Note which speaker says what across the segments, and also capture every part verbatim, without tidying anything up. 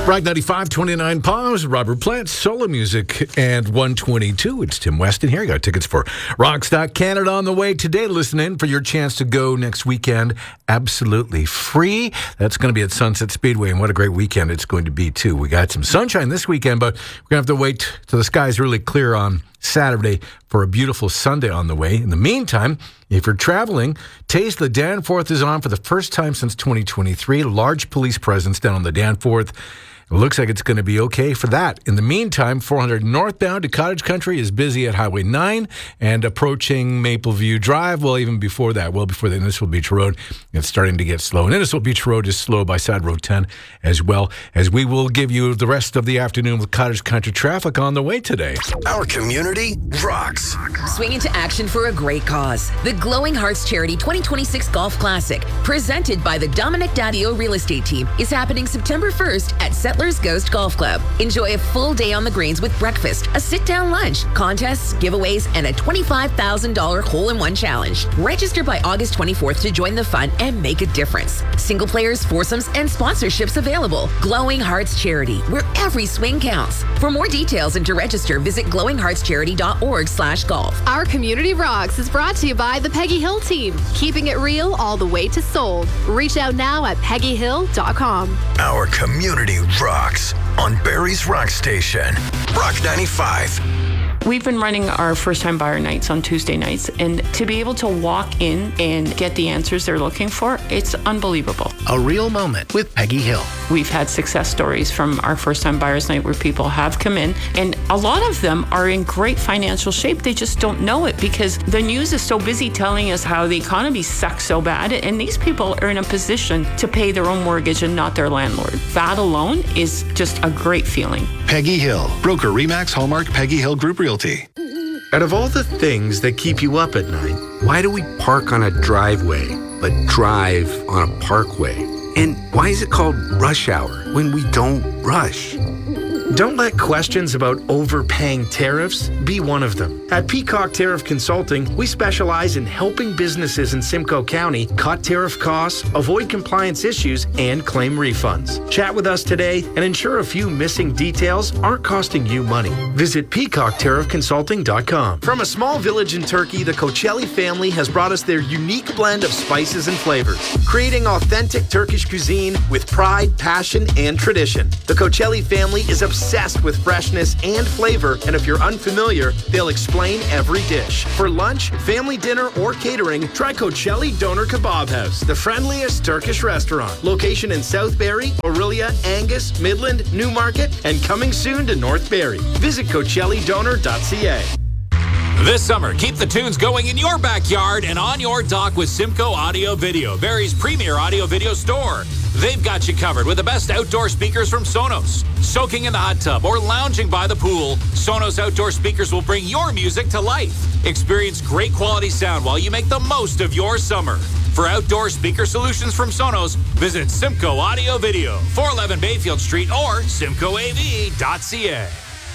Speaker 1: Rock ninety-five, twenty-nine Palms, Robert Plant, solo music, and one twenty-two. It's Tim Weston here. You got tickets for Rockstock Canada on the way today. Listen in for your chance to go next weekend. Absolutely free. That's going to be at Sunset Speedway, and what a great weekend it's going to be, too. We got some sunshine this weekend, but we're going to have to wait till the sky's really clear on Saturday for a beautiful Sunday on the way. In the meantime, if you're traveling, Taste the Danforth is on for the first time since twenty twenty-three. Large police presence down on the Danforth. It looks like it's going to be okay for that. In the meantime, four hundred northbound to Cottage Country is busy at Highway nine and approaching Mapleview Drive. Well, even before that, well before the Innisfil Beach Road, it's starting to get slow. And Innisfil Beach Road is slow by Side Road ten as well, as we will give you the rest of the afternoon with Cottage Country traffic on the way today.
Speaker 2: Our community rocks.
Speaker 3: Swing into action for a great cause. The Glowing Hearts Charity twenty twenty-six Golf Classic, presented by the Dominic Daddio Real Estate Team, is happening September first at Settlers Ghost Golf Club. Enjoy a full day on the greens with breakfast, a sit-down lunch, contests, giveaways, and a twenty-five thousand dollars hole-in-one challenge. Register by August twenty-fourth to join the fun and make a difference. Single players, foursomes, and sponsorships available. Glowing Hearts Charity, where every swing counts. For more details and to register, visit glowing hearts charity dot org slash golf.
Speaker 4: Our Community Rocks is brought to you by the Peggy Hill team, keeping it real all the way to sold. Reach out now at peggy hill dot com.
Speaker 2: Our community rocks on Barrie's Rock Station. Rock ninety-five.
Speaker 5: We've been running our first-time buyer nights on Tuesday nights, and to be able to walk in and get the answers they're looking for, it's unbelievable.
Speaker 6: A real moment with Peggy Hill.
Speaker 5: We've had success stories from our first-time buyers night where people have come in, and a lot of them are in great financial shape. They just don't know it because the news is so busy telling us how the economy sucks so bad, and these people are in a position to pay their own mortgage and not their landlord. That alone is just a great feeling.
Speaker 6: Peggy Hill, broker Remax Hallmark Peggy Hill Group Realty.
Speaker 7: Out of all the things that keep you up at night, why do we park on a driveway but drive on a parkway? And why is it called rush hour when we don't rush? Don't let questions about overpaying tariffs be one of them. At Peacock Tariff Consulting, we specialize in helping businesses in Simcoe County cut tariff costs, avoid compliance issues, and claim refunds. Chat with us today and ensure a few missing details aren't costing you money. Visit peacock tariff consulting dot com. From a small village in Turkey, the Koçelli family has brought us their unique blend of spices and flavors, creating authentic Turkish cuisine with pride, passion, and tradition. The Koçelli family is obsessed with freshness and flavor, and if you're unfamiliar, they'll explain every dish. For lunch, family dinner, or catering, try Koçelli Doner Kebab House, the friendliest Turkish restaurant. Location in South Barrie, Orillia, Angus, Midland, Newmarket, and coming soon to North Barrie. Visit koçelli doner dot c a.
Speaker 8: This summer, keep the tunes going in your backyard and on your dock with Simcoe Audio Video, Barrie's premier audio video store. They've got you covered with the best outdoor speakers from Sonos. Soaking in the hot tub or lounging by the pool, Sonos outdoor speakers will bring your music to life. Experience great quality sound while you make the most of your summer. For outdoor speaker solutions from Sonos, visit Simcoe Audio Video, four eleven Bayfield Street or simcoe a v dot c a.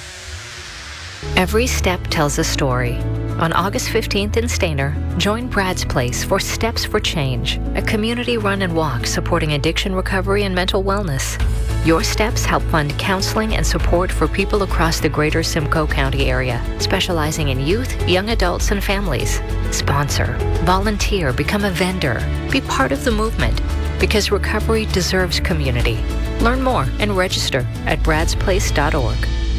Speaker 9: Every step tells a story. On August fifteenth in Stayner, join Brad's Place for Steps for Change, a community run and walk supporting addiction recovery and mental wellness. Your steps help fund counseling and support for people across the greater Simcoe County area, specializing in youth, young adults, and families. Sponsor, volunteer, become a vendor. Be part of the movement, because recovery deserves community. Learn more and register at brads place dot org.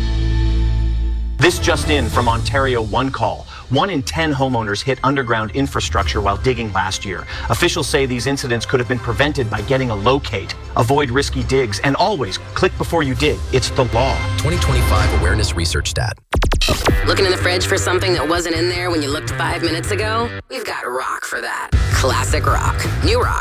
Speaker 10: This just in from Ontario One Call. One in ten homeowners hit underground infrastructure while digging last year. Officials say these incidents could have been prevented by getting a locate. Avoid risky digs and always click before you dig. It's the law.
Speaker 11: twenty twenty-five Awareness Research Stat.
Speaker 12: Looking in the fridge for something that wasn't in there when you looked five minutes ago? We've got rock for that. Classic rock. New rock.